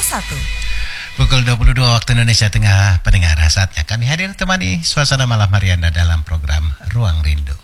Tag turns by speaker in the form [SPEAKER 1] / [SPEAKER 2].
[SPEAKER 1] Pukul 22 waktu Indonesia Tengah, pendengar, saatnya kami hadir temani suasana malam hari Anda dalam program Ruang Rindu.